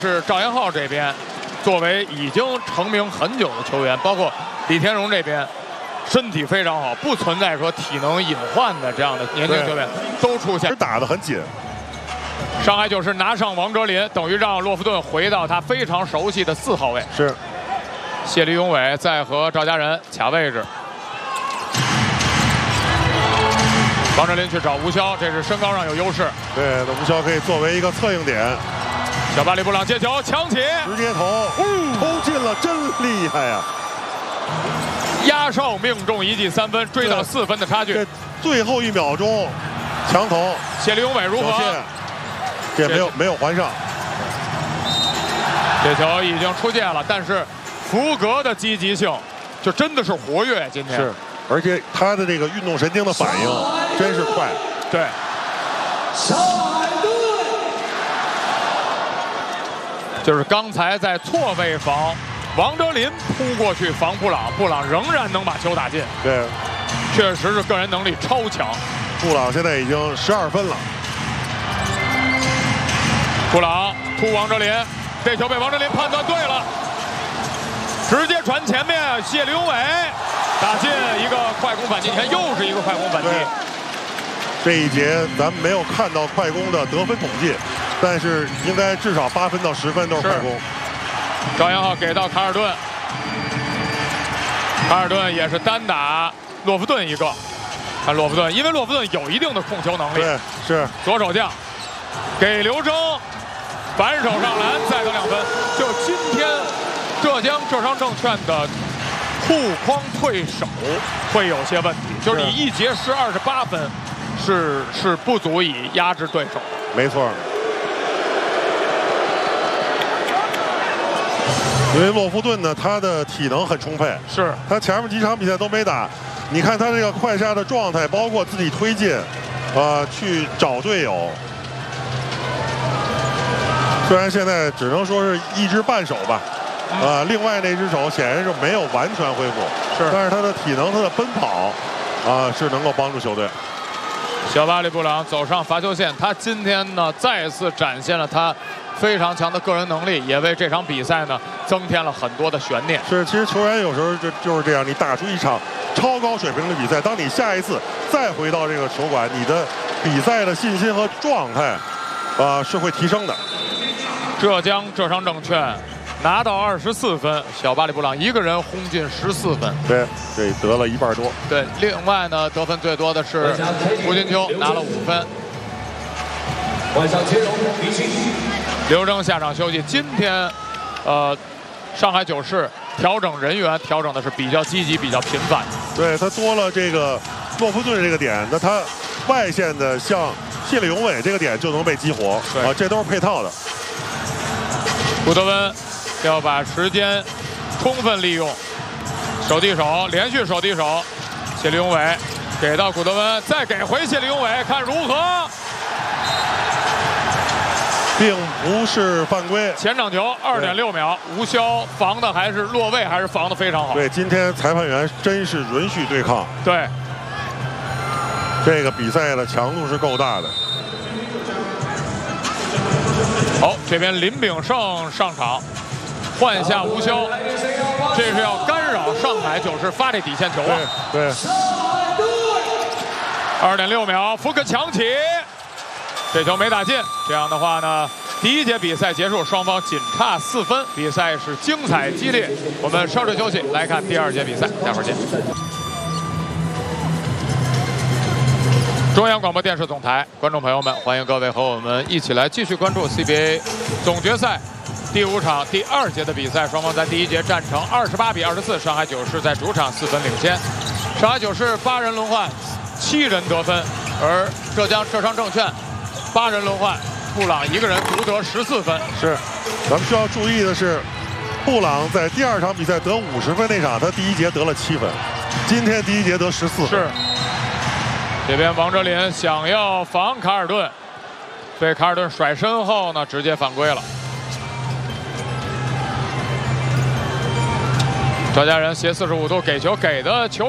是赵延浩这边，作为已经成名很久的球员，包括李天荣这边，身体非常好，不存在说体能隐患的这样的年轻球员都出现。 打得很紧。 上海九世拿上王哲林，等于让洛夫顿回到他非常熟悉的4号位。 是。 谢立永伟在和赵家人卡位置。王哲林去找吴潇，这是身高上有优势。 对，那吴潇可以作为一个策应点。 小巴里布朗接球，抢起， 直接投，投进了，真厉害呀！ 压哨命中1记3分，追到4分的差距。 最后1秒钟，强投， 谢立永伟如何？ 这没有还上。 这球已经出界了，但是福格的积极性就真的是活跃。今天是，而且他的这个运动神经的反应真是快。 对。 就是刚才在错位防，王哲林扑过去防布朗，布朗仍然能把球打进。 对， 确实是个人能力超强。 布朗现在已经12分了。 布朗突王哲林，这球被王哲林判断对了，直接传前面，谢立永伟打进一个快攻反击，你看又是一个快攻反击。 这一节咱们没有看到快攻的得分统计。 但是应该至少8分到10分都是快攻。 赵延浩给到卡尔顿，卡尔顿也是单打洛夫顿一个。看洛夫顿，因为洛夫顿有一定的控球能力。 对，是左手将给刘铮，反手上篮再得2分。就今天浙江浙商证券的护框退守会有些问题，就是你一节是28分，是不足以压制对手的。 没错。 因为洛夫顿呢，他的体能很充沛， 是他前面几场比赛都没打。你看他这个快杀的状态，包括自己推进，去找队友。虽然现在只能说是一只半手吧，另外那只手显然是没有完全恢复， 是， 但是他的体能、他的奔跑，是能够帮助球队。 小巴里布朗走上罚球线，他今天呢再次展现了他。 非常强的个人能力，也为这场比赛呢增添了很多的悬念。 是，其实球员有时候就是这样，你打出一场超高水平的比赛，当你下一次再回到这个球馆，你的比赛的信心和状态，是会提升的。 浙江浙商证券拿到24分，小巴里布朗一个人轰进14分。 对，这得了1半多。 对，另外呢得分最多的是胡金秋，拿了5分。 刘铮下场休息。今天，上海九世调整人员调整的是比较积极、比较频繁。 对他多了这个洛夫顿这个点，那他外线的像谢立永伟这个点就能被激活。这都是配套的。 古德温要把时间充分利用，手递手，连续手递手。谢立永伟给到古德温，再给回谢立永伟，看如何。 并不是犯规， 前场球2.6秒，吴潇防的还是落位，还是防的非常好。 对，今天裁判员真是允许对抗。 对， 这个比赛的强度是够大的。 好，这边林炳胜上场，换下吴潇，这是要干扰上海九世发这底线球啊。 对。 2.6秒，福克抢起。 这球没打进，这样的话呢，第一节比赛结束，双方仅差4分，比赛是精彩激烈。我们稍事休息，来看第2节比赛，待会儿见。中央广播电视总台，观众朋友们，欢迎各位和我们一起来继续关注 CBA 总决赛第5场第2节的比赛。双方在第一节战成28比24，上海九世在主场4分领先。上海九世8人轮换，7人得分，而浙江浙商证券。 8人轮换，布朗一个人独得14分。 是，咱们需要注意的是，布朗在第2场比赛得50分那场，他第一节得了7分，今天第一节得14分。 是。这边王哲林想要防卡尔顿，被卡尔顿甩身后呢，直接犯规了。赵家人斜45度给球，给的球。